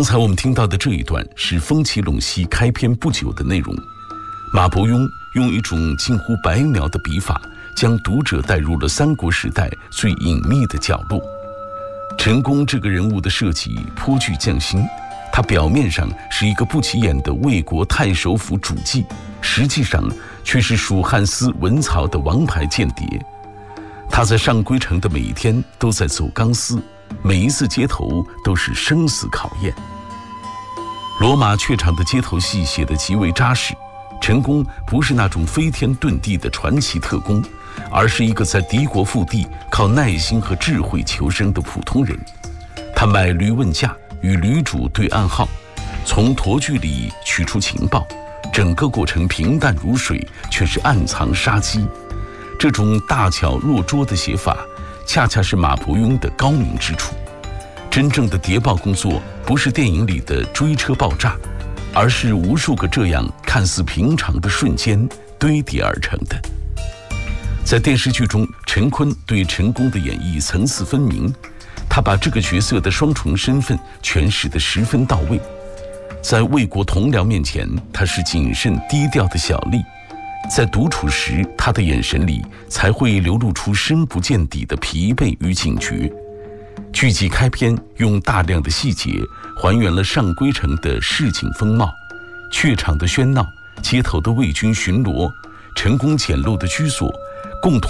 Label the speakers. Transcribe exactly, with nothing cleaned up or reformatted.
Speaker 1: 刚才我们听到的这一段是《风起陇西》开篇不久的内容。马伯庸用一种近乎白描的笔法，将读者带入了三国时代最隐秘的角落。陈宫这个人物的设计颇具匠心，他表面上是一个不起眼的魏国太守府主祭，实际上却是蜀汉司文曹的王牌间谍。他在上归城的每一天都在走钢丝，每一次街头都是生死考验。罗马榷场的街头戏写得极为扎实，陈宫不是那种飞天遁地的传奇特工，而是一个在敌国腹地靠耐心和智慧求生的普通人。他买驴问价，与驴主对暗号，从驼具里取出情报，整个过程平淡如水，却是暗藏杀机。这种大巧若拙的写法，恰恰是马伯庸的高明之处。真正的谍报工作不是电影里的追车爆炸，而是无数个这样看似平常的瞬间堆叠而成的。在电视剧中，陈坤对陈宫的演绎层次分明，他把这个角色的双重身份诠释得十分到位。在魏国同僚面前，他是谨慎低调的小吏；在独处时，他的眼神里才会流露出深不见底的疲惫与警觉。剧集开篇用大量的细节还原了上归城的市井风貌，榷场的喧闹，街头的魏军巡逻，陈宫简陋的居所，共同